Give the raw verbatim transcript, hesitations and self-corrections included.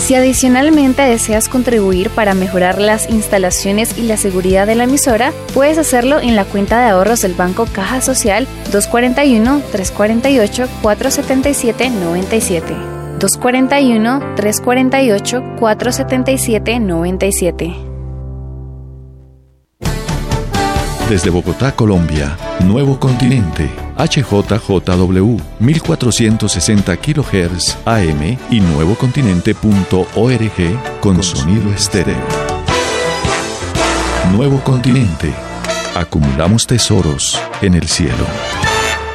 Si adicionalmente deseas contribuir para mejorar las instalaciones y la seguridad de la emisora, puedes hacerlo en la cuenta de ahorros del Banco Caja Social dos cuatro uno, tres cuatro ocho, cuatro siete siete, nueve siete. dos cuatro uno, tres cuatro ocho, cuatro siete siete, nueve siete. Desde Bogotá, Colombia, Nuevo Continente, H J J W, mil cuatrocientos sesenta kilohertz A M y nuevocontinente punto org con sonido estéreo. Nuevo Continente. Acumulamos tesoros en el cielo.